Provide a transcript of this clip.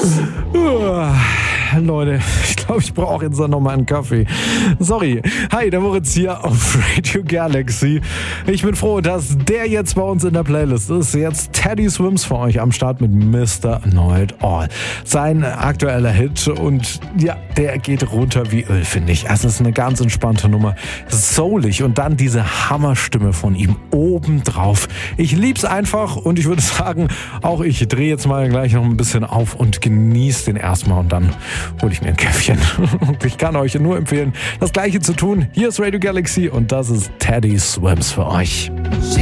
Leute, ich glaube, ich brauche jetzt noch mal einen Kaffee. Sorry. Hi, der Moritz hier auf Radio Galaxy. Ich bin froh, dass der jetzt bei uns in der Playlist ist. Jetzt Teddy Swims für euch am Start mit Mr. Know It All. Sein aktueller Hit und ja, der geht runter wie Öl, finde ich. Es ist eine ganz entspannte Nummer. Soulig und dann diese Hammerstimme von ihm obendrauf. Ich lieb's einfach und ich würde sagen, auch ich drehe jetzt mal gleich noch ein bisschen auf und genieße den erstmal und dann hole ich mir ein Käffchen. Ich kann euch nur empfehlen, das Gleiche zu tun. Hier ist Radio Galaxy und das ist Teddy Swims für euch.